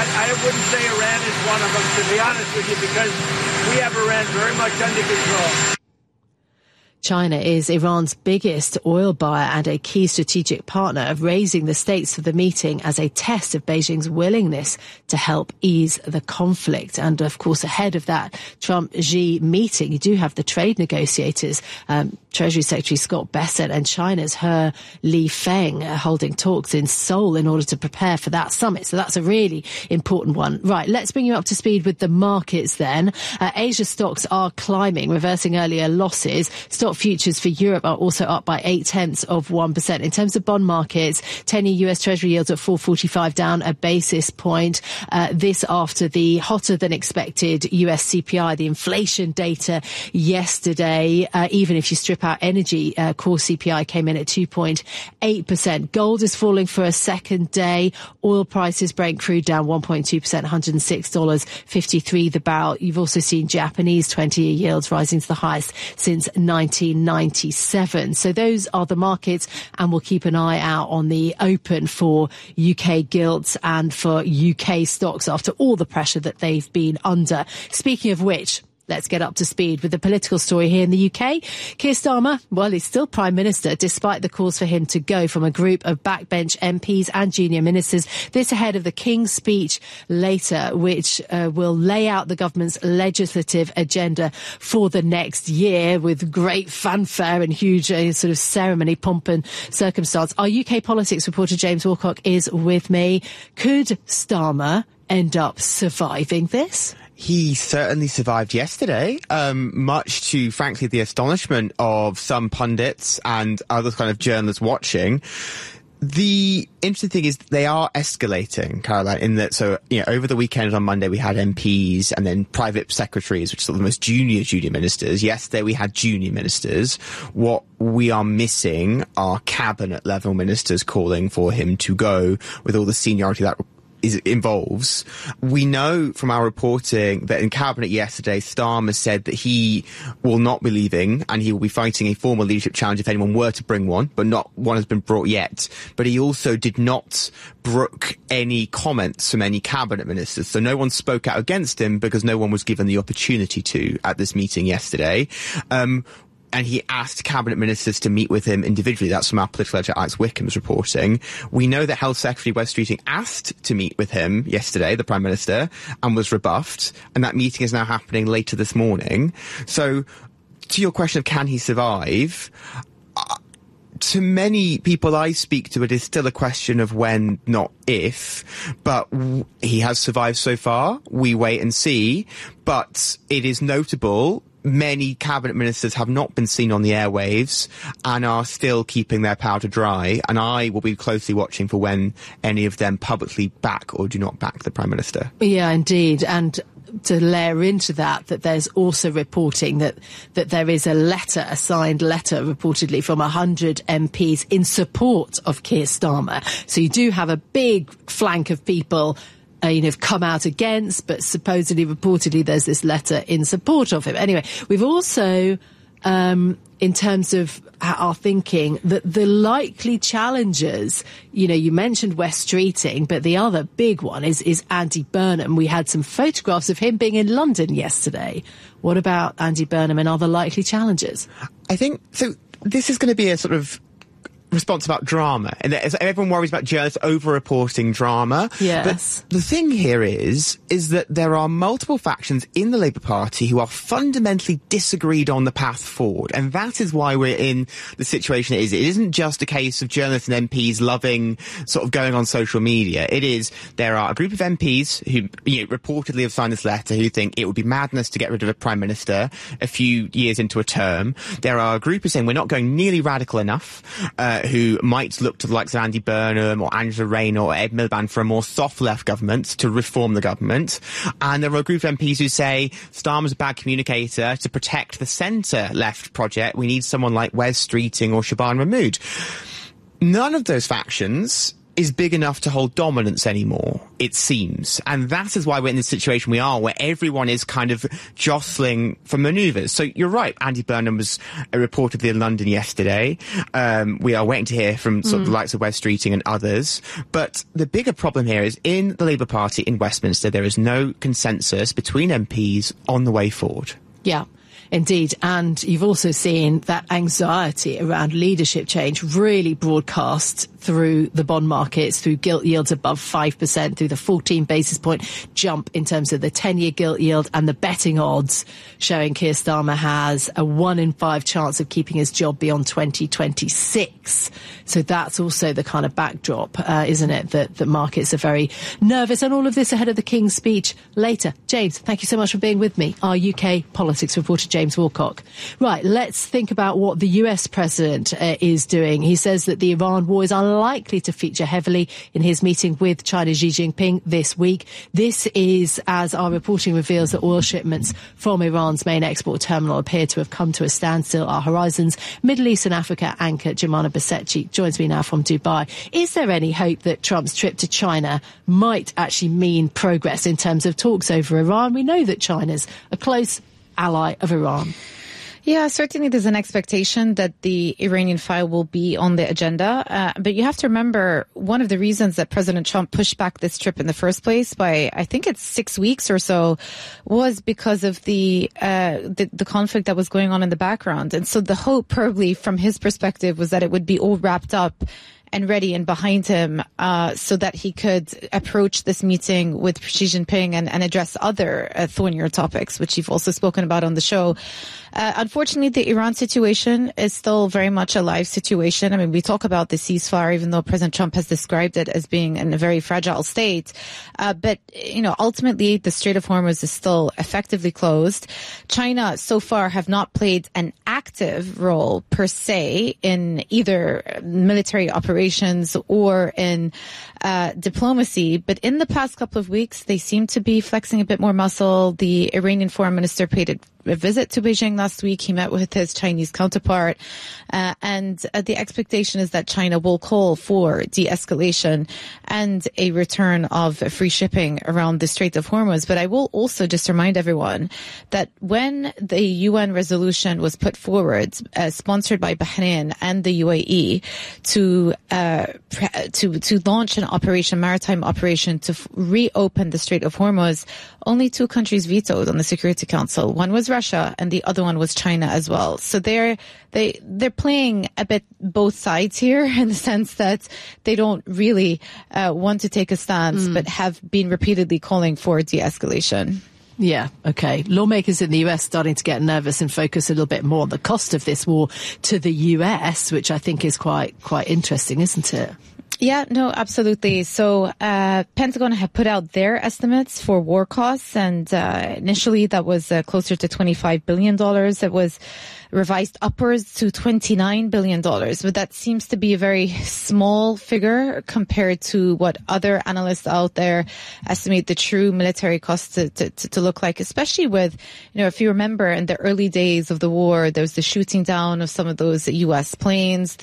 I wouldn't say Iran is one of them, to be honest with you, because we have Iran very much under control. China is Iran's biggest oil buyer and a key strategic partner, of raising the stakes for the meeting as a test of Beijing's willingness to help ease the conflict. And of course, ahead of that Trump-Xi meeting, you do have the trade negotiators, Treasury Secretary Scott Bessent and China's Li Feng, holding talks in Seoul in order to prepare for that summit. So that's a really important one. Right, let's bring you up to speed with the markets then. Asia stocks are climbing, reversing earlier losses. Stock futures for Europe are also up by 0.8%. In terms of bond markets, 10-year US Treasury yields at 4.45, down a basis point. This after the hotter than expected US CPI, the inflation data yesterday. Even if you strip out energy, core CPI came in at 2.8%. Gold is falling for a second day. Oil prices, Brent crude down 1.2%, $106.53 the barrel. You've also seen Japanese 20-year yields rising to the highest since 1997. So those are the markets, and we'll keep an eye out on the open for UK gilts and for UK stocks after all the pressure that they've been under. Speaking of which, let's get up to speed with the political story here in the UK. Keir Starmer, well, he's still Prime Minister, despite the calls for him to go from a group of backbench MPs and junior ministers. This ahead of the King's speech later, which will lay out the government's legislative agenda for the next year with great fanfare and huge sort of ceremony, pomp and circumstance. Our UK politics reporter James Wilcock is with me. Could Starmer end up surviving this? He certainly survived yesterday, much to, frankly, the astonishment of some pundits and other kind of journalists watching. The interesting thing is they are escalating, Caroline, in that, so, over the weekend on Monday we had MPs and then private secretaries, which are sort of the most junior ministers. Yesterday we had junior ministers. What we are missing are cabinet level ministers calling for him to go with all the seniority that involves. We know from our reporting that in Cabinet yesterday, Starmer said that he will not be leaving and he will be fighting a formal leadership challenge if anyone were to bring one, but not one has been brought yet. But he also did not brook any comments from any cabinet ministers. So no one spoke out against him because no one was given the opportunity to at this meeting yesterday. And he asked cabinet ministers to meet with him individually. That's from our political editor Alex Wickham's reporting. We know that Health Secretary Wes Streeting asked to meet with him yesterday, the Prime Minister, and was rebuffed. And that meeting is now happening later this morning. So, to your question of can he survive, to many people I speak to, it is still a question of when, not if. But he has survived so far. We wait and see. But it is notable many cabinet ministers have not been seen on the airwaves and are still keeping their powder dry. And I will be closely watching for when any of them publicly back or do not back the Prime Minister. Yeah, indeed. And to layer into that there's also reporting that there is a signed letter reportedly from 100 MPs in support of Keir Starmer. So you do have a big flank of people have come out against, but supposedly, reportedly, there's this letter in support of him. Anyway, we've also, in terms of our thinking, that the likely challengers, you mentioned Wes Streeting, but the other big one is Andy Burnham. We had some photographs of him being in London yesterday. What about Andy Burnham and other likely challengers? I think, so this is going to be a sort of response about drama, and everyone worries about journalists over-reporting drama. Yes. But the thing here is that there are multiple factions in the Labour Party who are fundamentally disagreed on the path forward, and that is why we're in the situation it is. It isn't just a case of journalists and MPs loving sort of going on social media. It is, there are a group of MPs who reportedly have signed this letter who think it would be madness to get rid of a Prime Minister a few years into a term. There are a group who are saying we're not going nearly radical enough, who might look to the likes of Andy Burnham or Angela Rayner or Ed Miliband for a more soft left government to reform the government. And there are a group of MPs who say Starmer's a bad communicator. To protect the centre-left project, we need someone like Wes Streeting or Shaban Mahmood. None of those factions is big enough to hold dominance anymore, it seems. And that is why we're in the situation we are, where everyone is kind of jostling for manoeuvres. So you're right, Andy Burnham was reportedly in London yesterday. We are waiting to hear from sort of the likes of Wes Streeting and others. But the bigger problem here is in the Labour Party in Westminster, there is no consensus between MPs on the way forward. Yeah. Indeed. And you've also seen that anxiety around leadership change really broadcast through the bond markets, through gilt yields above 5%, through the 14 basis point jump in terms of the 10-year gilt yield, and the betting odds showing Keir Starmer has a 1 in 5 chance of keeping his job beyond 2026. So that's also the kind of backdrop, isn't it, that markets are very nervous. And all of this ahead of the King's speech later. James, thank you so much for being with me, our UK politics reporter, James Wilcock. Right, let's think about what the US president is doing. He says that the Iran war is unlikely to feature heavily in his meeting with China's Xi Jinping this week. This is as our reporting reveals that oil shipments from Iran's main export terminal appear to have come to a standstill. Our Horizons Middle East and Africa anchor Jumana Basetchi joins me now from Dubai. Is there any hope that Trump's trip to China might actually mean progress in terms of talks over Iran? We know that China's a close ally of Iran. Yeah, certainly there's an expectation that the Iranian file will be on the agenda. But you have to remember, one of the reasons that President Trump pushed back this trip in the first place by, I think it's 6 weeks or so, was because of the conflict that was going on in the background. And so the hope, probably from his perspective, was that it would be all wrapped up and ready and behind him, so that he could approach this meeting with Xi Jinping and address other thornier topics, which you've also spoken about on the show. Unfortunately, the Iran situation is still very much a live situation. I mean, we talk about the ceasefire, even though President Trump has described it as being in a very fragile state. But, you know, ultimately, the Strait of Hormuz is still effectively closed. China so far have not played an active role per se in either military operations or in diplomacy. But in the past couple of weeks, they seem to be flexing a bit more muscle. The Iranian foreign minister paid a visit to Beijing last week. He met with his Chinese counterpart. And the expectation is that China will call for de-escalation and a return of free shipping around the Strait of Hormuz. But I will also just remind everyone that when the UN resolution was put forward, sponsored by Bahrain and the UAE, to launch an operation, maritime operation, to reopen the Strait of Hormuz, only 2 countries vetoed on the Security Council. One was Russia, and the other one was China as well. So they're playing a bit both sides here, in the sense that they don't really want to take a stance, but have been repeatedly calling for de-escalation. Yeah, okay. Lawmakers in the US starting to get nervous and focus a little bit more on the cost of this war to the US, which I think is quite interesting, isn't it? Yeah, no, absolutely. So, Pentagon had put out their estimates for war costs, and initially that was closer to $25 billion. It was revised upwards to $29 billion. But that seems to be a very small figure compared to what other analysts out there estimate the true military costs to look like, especially with, you know, if you remember in the early days of the war, there was the shooting down of some of those U.S. planes,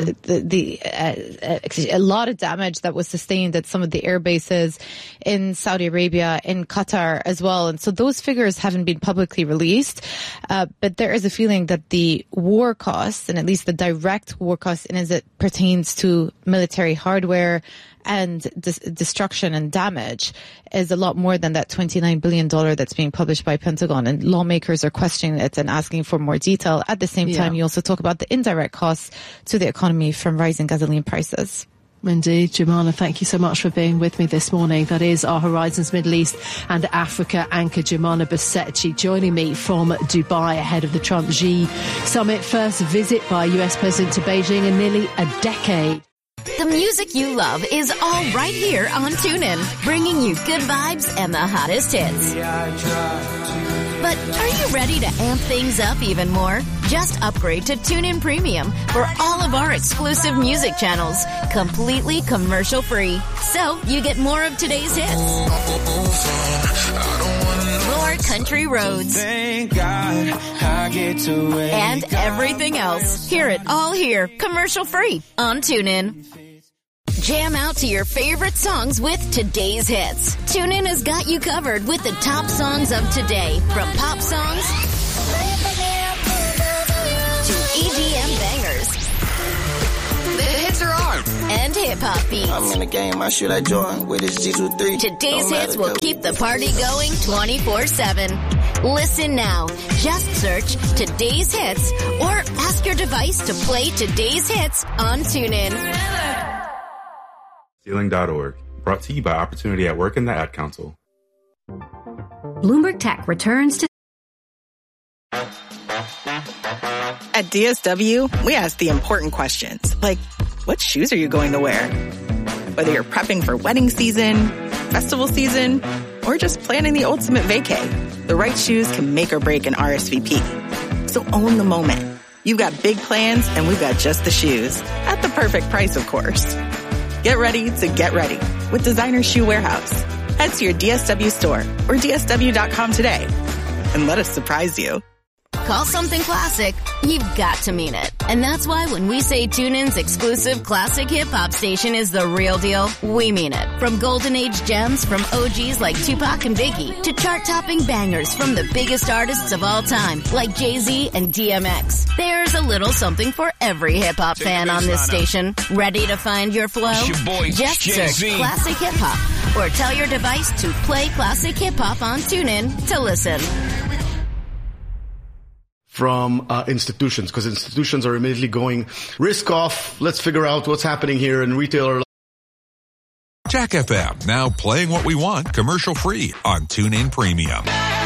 a lot of damage that was sustained at some of the air bases in Saudi Arabia, in Qatar as well. And so those figures haven't been publicly released. But there is a feeling that the war costs, and at least the direct war costs, and as it pertains to military hardware and destruction and damage, is a lot more than that $29 billion that's being published by Pentagon. And lawmakers are questioning it and asking for more detail. At the same time, you also talk about the indirect costs to the economy from rising gasoline prices. Indeed. Jumana, thank you so much for being with me this morning. That is our Horizons Middle East and Africa anchor Jumana Basetchi joining me from Dubai ahead of the Trump-Xi summit. First visit by US President to Beijing in nearly a decade. The music you love is all right here on TuneIn, bringing you good vibes and the hottest hits. But are you ready to amp things up even more? Just upgrade to TuneIn Premium for all of our exclusive music channels, completely commercial-free. So you get more of today's hits, more country roads, thank God I get to and everything else. Hear it all here, commercial-free on TuneIn. Jam out to your favorite songs with today's hits. TuneIn has got you covered with the top songs of today, from pop songs to EDM bangers. The hits are on. And hip-hop beats. I'm in the game, I shoot at Jordan with his G23. Today's hits will keep the party going 24/7. Listen now. Just search Today's Hits or ask your device to play Today's Hits on TuneIn. Stealing.org. Brought to you by Opportunity at Work and the Ad Council. Bloomberg Tech returns to... At DSW, we ask the important questions, like, what shoes are you going to wear? Whether you're prepping for wedding season, festival season, or just planning the ultimate vacay, the right shoes can make or break an RSVP. So own the moment. You've got big plans, and we've got just the shoes. At the perfect price, of course. Get ready to get ready with Designer Shoe Warehouse. Head to your DSW store or DSW.com today and let us surprise you. Call something classic, you've got to mean it. And that's why when we say TuneIn's exclusive classic hip-hop station is the real deal, we mean it. From golden age gems from OGs like Tupac and Biggie to chart-topping bangers from the biggest artists of all time like Jay-Z and DMX. There's a little something for every hip-hop fan on this station. Ready to find your flow? Just search Classic Hip-Hop or tell your device to play Classic Hip-Hop on TuneIn to listen. From institutions, because institutions are immediately going risk off. Let's figure out what's happening here in retailer. Jack FM, now playing what we want commercial free on TuneIn Premium.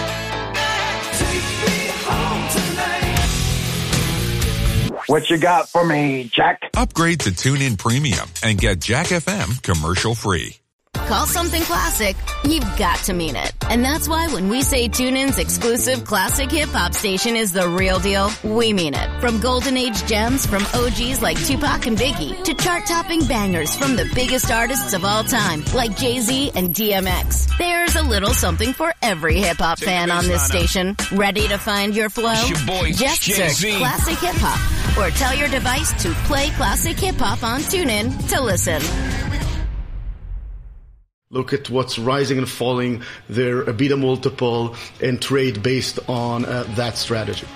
What you got for me, Jack? Upgrade to TuneIn Premium and get Jack FM commercial free. Call something classic, you've got to mean it. And that's why when we say TuneIn's exclusive classic hip-hop station is the real deal, we mean it. From golden age gems from OGs like Tupac and Biggie to chart-topping bangers from the biggest artists of all time like Jay-Z and DMX. There's a little something for every hip-hop fan on this station. Ready to find your flow? Just search Classic Hip-Hop or tell your device to play Classic Hip-Hop on TuneIn to listen. Look at what's rising and falling, their EBITDA multiple, and trade based on that strategy.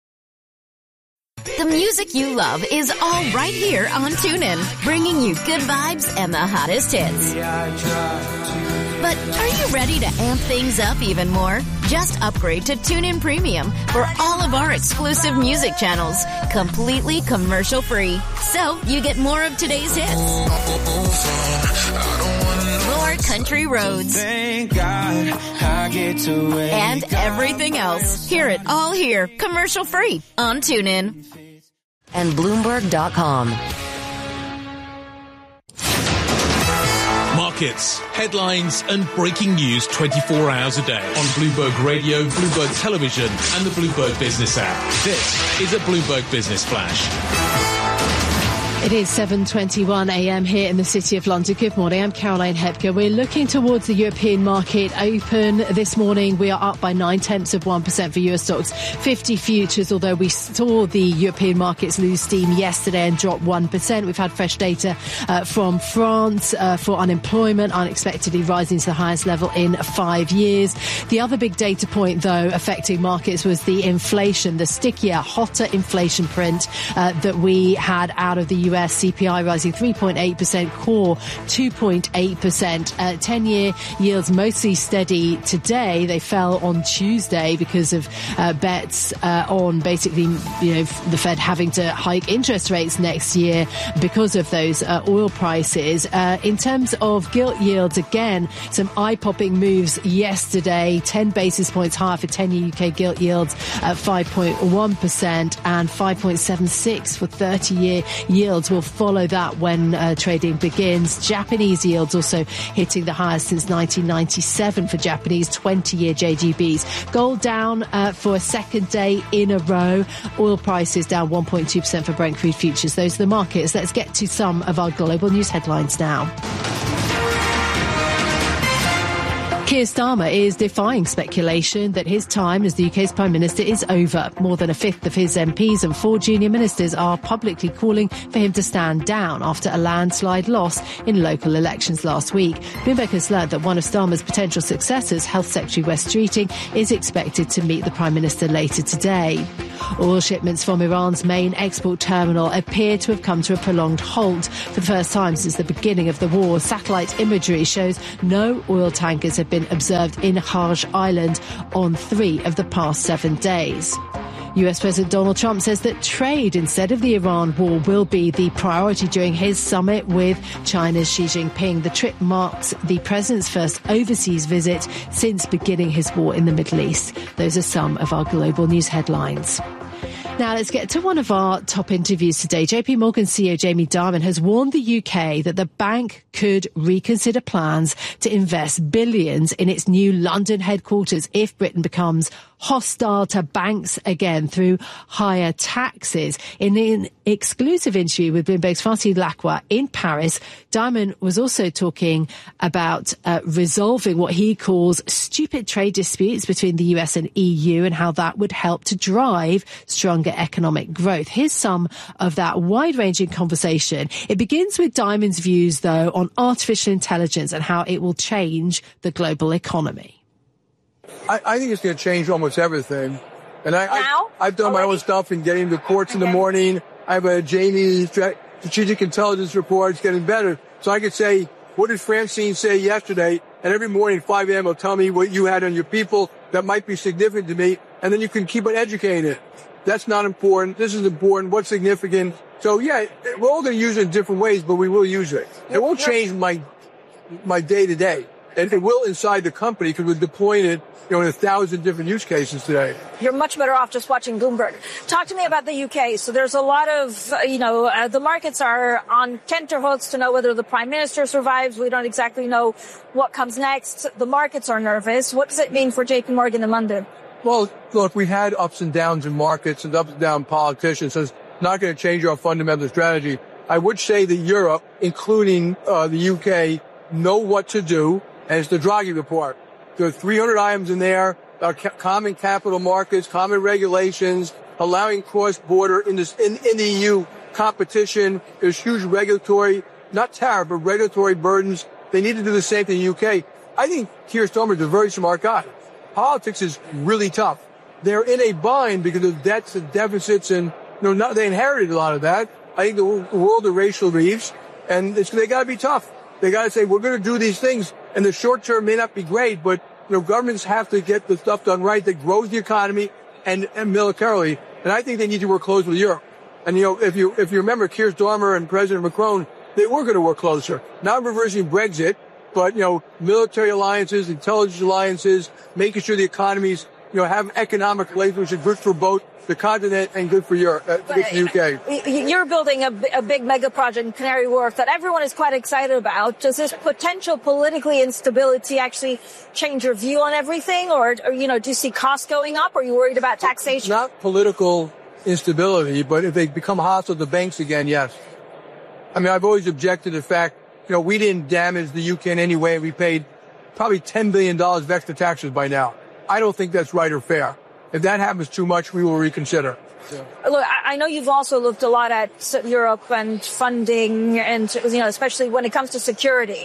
The music you love is all right here on TuneIn, bringing you good vibes and the hottest hits. But are you ready to amp things up even more? Just upgrade to TuneIn Premium for all of our exclusive music channels, completely commercial free. So you get more of today's hits. More country roads. Thank God I get to wake and everything else. Hear it all here, commercial free on TuneIn. And Bloomberg.com. Markets, headlines, and breaking news 24 hours a day on Bloomberg Radio, Bloomberg Television, and the Bloomberg Business app. This is a Bloomberg Business Flash. It is 7:21 a.m. here in the City of London. Good morning. I'm Caroline Hepker. We're looking towards the European market open this morning. We are up by 0.9% for US stocks 50 futures, although we saw the European markets lose steam yesterday and drop 1%. We've had fresh data from France for unemployment, unexpectedly rising to the highest level in 5 years. The other big data point, though, affecting markets was the inflation, the stickier, hotter inflation print that we had out of the US. CPI rising 3.8%, core 2.8%. 10-year yields mostly steady today. They fell on Tuesday because of bets on basically, the Fed having to hike interest rates next year because of those oil prices. In terms of gilt yields, again, some eye-popping moves yesterday. 10 basis points higher for 10-year UK gilt yields at 5.1% and 5.76 for 30-year yields. Will follow that when trading begins. Japanese yields also hitting the highest since 1997 for Japanese 20-year JGBs. Gold down for a second day in a row. Oil prices down 1.2% for Brent crude futures. Those are the markets. Let's get to some of our global news headlines now. Keir Starmer is defying speculation that his time as the UK's Prime Minister is over. More than a fifth of his MPs and 4 junior ministers are publicly calling for him to stand down after a landslide loss in local elections last week. Bloomberg has learned that one of Starmer's potential successors, Health Secretary Wes Streeting, is expected to meet the Prime Minister later today. Oil shipments from Iran's main export terminal appear to have come to a prolonged halt. For the first time since the beginning of the war, satellite imagery shows no oil tankers have been observed in Hajj Island on 3 of the past 7 days. US President Donald Trump says that trade instead of the Iran war will be the priority during his summit with China's Xi Jinping. The trip marks the president's first overseas visit since beginning his war in the Middle East. Those are some of our global news headlines. Now let's get to one of our top interviews today. JP Morgan CEO Jamie Dimon has warned the UK that the bank could reconsider plans to invest billions in its new London headquarters if Britain becomes hostile to banks again through higher taxes. In an exclusive interview with Bloomberg's Fatih Lakwa in Paris, Dimon was also talking about resolving what he calls stupid trade disputes between the US and EU and how that would help to drive stronger economic growth. Here's some of that wide-ranging conversation. It begins with Dimon's views, though, on artificial intelligence and how it will change the global economy. I think it's going to change almost everything. And I've done my own stuff in getting to courts in the morning. I have a Jamie strategic intelligence report. It's getting better. So I could say, what did Francine say yesterday? And every morning at 5 a.m. will tell me what you had on your people that might be significant to me. And then you can keep on educating it. That's not important. This is important. What's significant? So yeah, we're all going to use it in different ways, but we will use it. It won't change my day to day. And it will inside the company because we're deploying it, in 1,000 different use cases today. You're much better off just watching Bloomberg. Talk to me about the UK. So there's a lot of, the markets are on tenterhooks to know whether the Prime Minister survives. We don't exactly know what comes next. The markets are nervous. What does it mean for JP Morgan in London? Well, look, we had ups and downs in markets and ups and downs in politicians. So it's not going to change our fundamental strategy. I would say that Europe, including the UK, know what to do. And it's the Draghi report. There are 300 items in there, common capital markets, common regulations, allowing cross-border in the EU competition. There's huge regulatory, not tariff, but regulatory burdens. They need to do the same thing in the UK. I think Keir Starmer is a very smart guy. Politics is really tough. They're in a bind because of debts and deficits and, they inherited a lot of that. I think the world of racial reefs, and they gotta be tough. They gotta say, we're gonna do these things. And the short term may not be great, but governments have to get the stuff done right that grows the economy and militarily. And I think they need to work close with Europe. And if you remember, Keir Starmer and President Macron, they were going to work closer. Not reversing Brexit, but military alliances, intelligence alliances, making sure the economies have economic relations which are good for both the continent and good for Europe, good for the UK. You're building a big mega project in Canary Wharf that everyone is quite excited about. Does this potential political instability actually change your view on everything? Or do you see costs going up? Or are you worried about taxation? It's not political instability, but if they become hostile to banks again, yes. I mean, I've always objected to the fact, we didn't damage the UK in any way. We paid probably $10 billion of extra taxes by now. I don't think that's right or fair. If that happens too much, we will reconsider. Yeah. Look, I know you've also looked a lot at Europe and funding and, especially when it comes to security.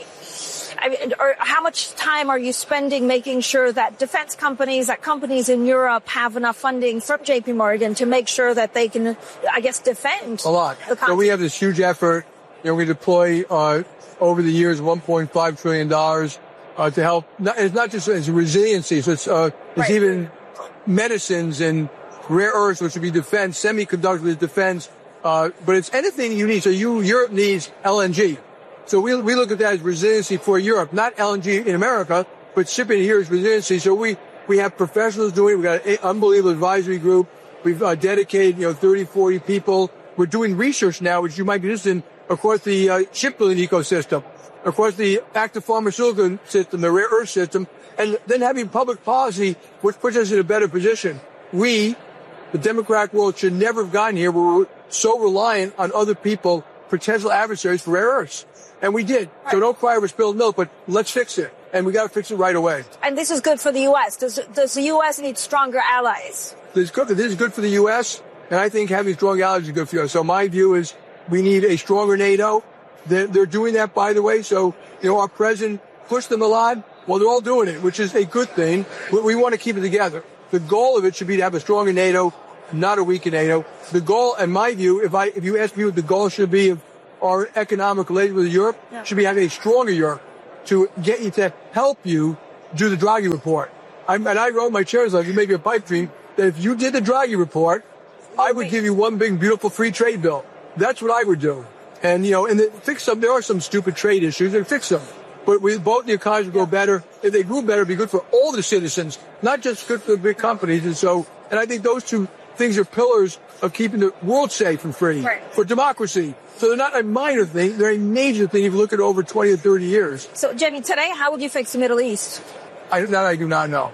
How much time are you spending making sure that defense companies, that companies in Europe have enough funding from JP Morgan to make sure that they can, defend? A lot. So we have this huge effort. We deploy, over the years, $1.5 trillion, to help. It's not just it's resiliency. So it's even medicines and rare earths, which would be defense, semiconductors, defense, but it's anything you need. So Europe needs LNG. So we look at that as resiliency for Europe, not LNG in America, but shipping here is resiliency. So we have professionals doing it. We've got an unbelievable advisory group. We've dedicated, 30, 40 people. We're doing research now, which you might be interested in, across the shipbuilding ecosystem, across the active pharmaceutical system, the rare earth system, and then having public policy, which puts us in a better position. We, the democratic world, should never have gotten here. We're so reliant on other people potential adversaries for rare earths. And we did. Right. So don't cry over spilled milk, but let's fix it. And we got to fix it right away. And this is good for the U.S. Does the U.S. need stronger allies? This is good for the U.S., and I think having strong allies is good for us. So my view is we need a stronger NATO. They're doing that, by the way. So, our president pushed them a lot. Well, they're all doing it, which is a good thing. We want to keep it together. The goal of it should be to have a stronger NATO, not a weaker NATO. The goal, in my view, if you ask me what the goal should be of our economic relations with Europe, should be having a stronger Europe to get you to help you do the Draghi report. And I wrote my chair's letter, maybe a pipe dream, that if you did the Draghi report, I would give you one big, beautiful free trade bill. That's what I would do. And, fix them. There are some stupid trade issues, and fix them. But both the economies would go better. If they grew better, it'd be good for all the citizens, not just good for the big companies. And I think those two things are pillars of keeping the world safe and free for democracy. So they're not a minor thing. They're a major thing if you look at over 20 or 30 years. So, Jamie, today, how would you fix the Middle East? I do not know.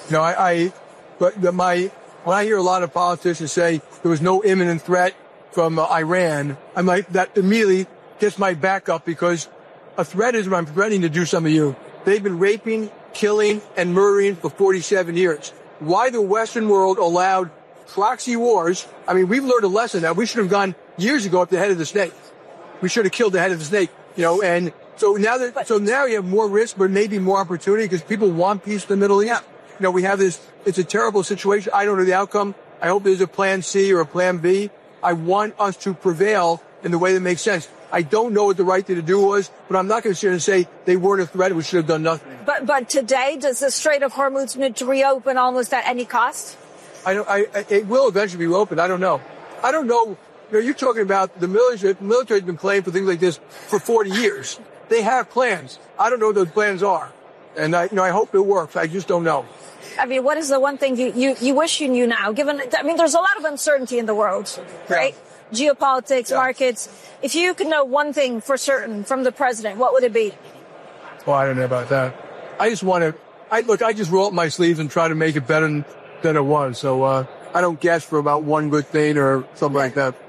When I hear a lot of politicians say there was no imminent threat from Iran, I'm like, that immediately gets my back up, because a threat is when I'm threatening to do something to you. They've been raping, killing, and murdering for 47 years. Why the Western world allowed proxy wars? I mean, we've learned a lesson now. We should have gone years ago at the head of the snake. We should have killed the head of the snake, and so now you have more risk, but maybe more opportunity, because people want peace in the Middle East. We have this, it's a terrible situation. I don't know the outcome. I hope there's a plan C or a plan B. I want us to prevail in the way that makes sense. I don't know what the right thing to do was, but I'm not going to sit here and say they weren't a threat. We should have done nothing. But today, does the Strait of Hormuz need to reopen almost at any cost? It will eventually be reopened. I don't know. You're talking about the military. The military's been playing for things like this for 40 years. They have plans. I don't know what those plans are. And I hope it works. I just don't know. I mean, what is the one thing you wish you knew now? There's a lot of uncertainty in the world, right? Yeah. Geopolitics, markets. If you could know one thing for certain from the president, what would it be? Well, I don't know about that. I just want to, I just roll up my sleeves and try to make it better than it was. So, I don't guess for about one good thing or something like that.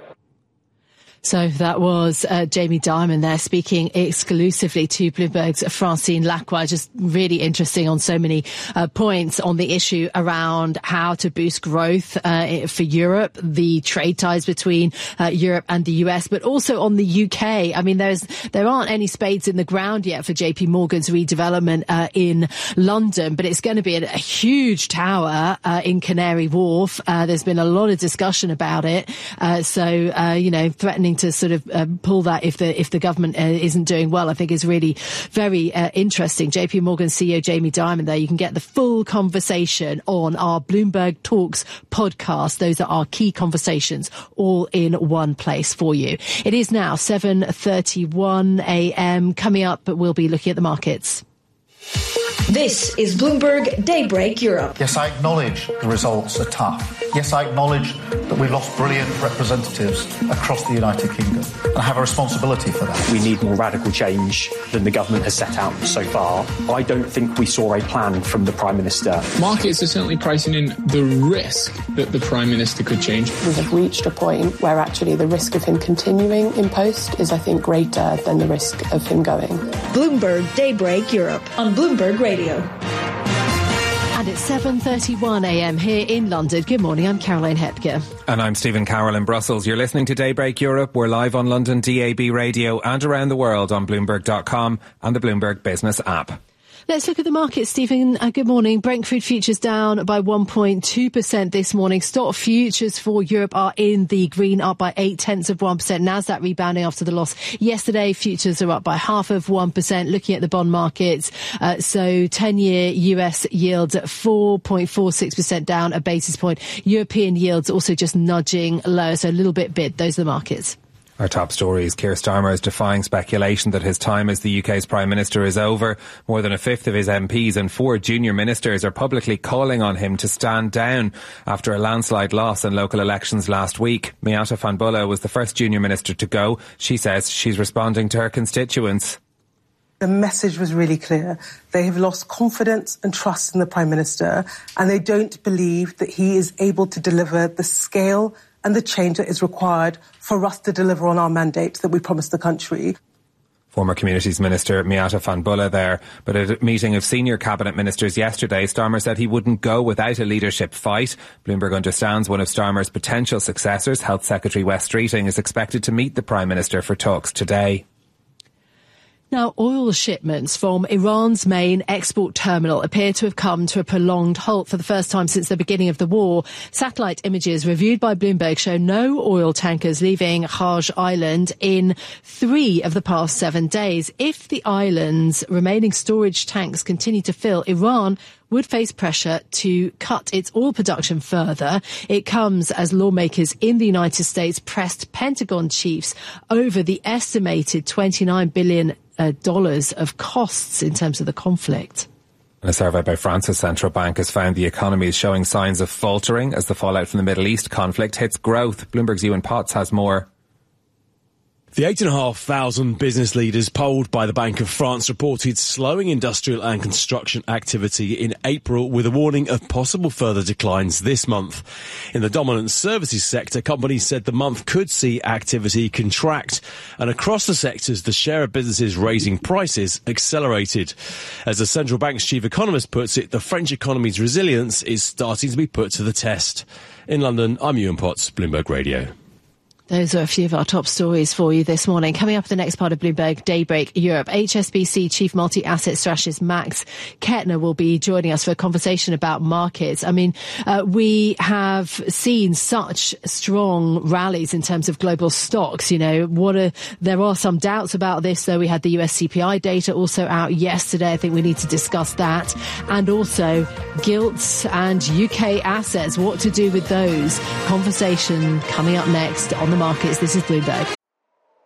So that was Jamie Dimon there speaking exclusively to Bloomberg's Francine Lacqua. Just really interesting on so many points on the issue around how to boost growth for Europe, the trade ties between Europe and the US, but also on the UK. I mean, there aren't any spades in the ground yet for JP Morgan's redevelopment in London, but it's going to be a huge tower in Canary Wharf. There's been a lot of discussion about it. Threatening to sort of pull that if the government isn't doing well, I think is really very interesting. JP Morgan CEO Jamie Dimon there. You can get the full conversation on our Bloomberg Talks podcast. Those are our key conversations all in one place for you. It is now 7:31 a.m. Coming up, but we'll be looking at the markets. This is Bloomberg Daybreak Europe. Yes, I acknowledge the results are tough. Yes, I acknowledge that we've lost brilliant representatives across the United Kingdom, and I have a responsibility for that. We need more radical change than the government has set out so far. I don't think we saw a plan from the Prime Minister. Markets are certainly pricing in the risk that the Prime Minister could change. We have reached a point where actually the risk of him continuing in post is, I think, greater than the risk of him going. Bloomberg Daybreak Europe on Bloomberg Radio. And it's 7:31 a.m. here in London. Good morning, I'm Caroline Hepker. And I'm Stephen Carroll in Brussels. You're listening to Daybreak Europe. We're live on London DAB radio and around the world on Bloomberg.com and the Bloomberg Business app. Let's look at the market, Stephen. Good morning. Brent crude futures down by 1.2% this morning. Stock futures for Europe are in the green, up by 0.8%. Nasdaq rebounding after the loss yesterday. Futures are up by 0.5%. Looking at the bond markets, so 10-year US yields at 4.46% down a basis point. European yields also just nudging lower, so a little bit bid. Those are the markets. Our top story is Keir Starmer is defying speculation that his time as the UK's Prime Minister is over. More than a fifth of his MPs and 4 junior ministers are publicly calling on him to stand down after a landslide loss in local elections last week. Miata Fahnbulleh was the first junior minister to go. She says she's responding to her constituents. The message was really clear. They have lost confidence and trust in the Prime Minister, and they don't believe that he is able to deliver the scale and the change that is required for us to deliver on our mandate that we promised the country. Former Communities Minister Miatta Fahnbulleh there. But at a meeting of senior cabinet ministers yesterday, Starmer said he wouldn't go without a leadership fight. Bloomberg understands one of Starmer's potential successors, Health Secretary Wes Streeting, is expected to meet the Prime Minister for talks today. Now, oil shipments from Iran's main export terminal appear to have come to a prolonged halt for the first time since the beginning of the war. Satellite images reviewed by Bloomberg show no oil tankers leaving Hajj Island in 3 of the past 7 days. If the island's remaining storage tanks continue to fill, Iran would face pressure to cut its oil production further. It comes as lawmakers in the United States pressed Pentagon chiefs over the estimated $29 billion of costs in terms of the conflict. A survey by France's central bank has found the economy is showing signs of faltering as the fallout from the Middle East conflict hits growth. Bloomberg's Ewan Potts has more. The 8,500 business leaders polled by the Bank of France reported slowing industrial and construction activity in April, with a warning of possible further declines this month. In the dominant services sector, companies said the month could see activity contract, and across the sectors, the share of businesses raising prices accelerated. As the central bank's chief economist puts it, the French economy's resilience is starting to be put to the test. In London, I'm Ewan Potts, Bloomberg Radio. Those are a few of our top stories for you this morning. Coming up in the next part of Bloomberg Daybreak Europe, HSBC Chief Multi-Asset Strategist Max Kettner will be joining us for a conversation about markets. I mean, we have seen such strong rallies in terms of global stocks. You know, there are some doubts about this, though. We had the US CPI data also out yesterday. I think we need to discuss that. And also gilts and UK assets, what to do with those. Conversation coming up next on the markets. This is Bloomberg.